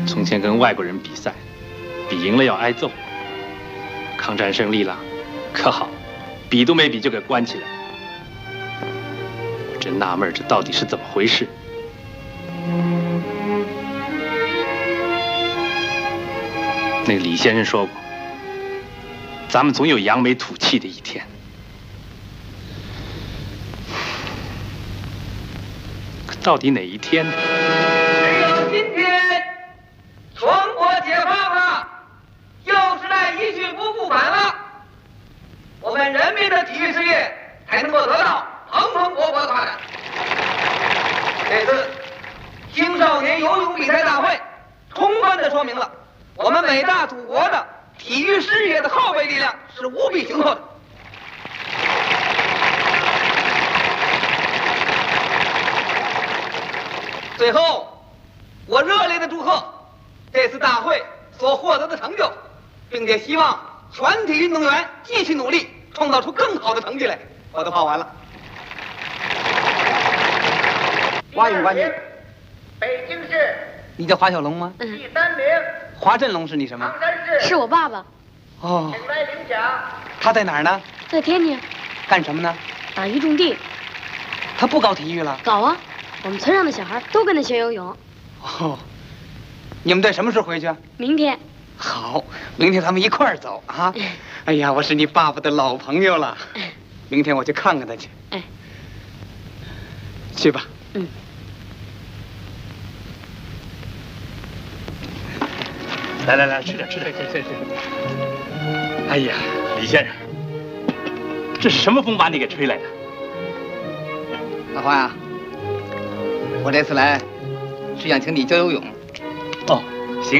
从前跟外国人比赛，比赢了要挨揍。抗战胜利了，可好，比都没比就给关起来。我真纳闷，这到底是怎么回事？那个李先生说过，咱们总有扬眉吐气的一天。可到底哪一天呢？ 只有今天，中国解放了，旧时代一去不复返了，我们人民的体育事业才能够得到蓬勃的发展。这次青少年游泳比赛大会，充分地说明了我们伟大祖国的体育事业的后备力量是无比雄厚的。最后，我热烈地祝贺这次大会所获得的成就，并且希望全体运动员继续努力，创造出更好的成绩来。我都画完了。蛙泳冠军， 北京市你叫华小龙吗？ 第3名。 华振龙是你什么？ 唐山市是我爸爸， 哦， 请来领奖。 他在哪儿呢？ 在天津干什么呢？ 打鱼种地， 他不搞体育了？ 搞啊！我们村上的小孩都跟他学游泳。 哦，你们队什么时候回去啊？ 明天。 好，明天咱们一块儿走啊！哎呀，我是你爸爸的老朋友了。明天我去看看他去。 哎， 去吧。 嗯。 来，吃点。哎呀，李先生，这是什么风把你给吹来的？ 老华呀，我这次来是想请你教游泳。 哦。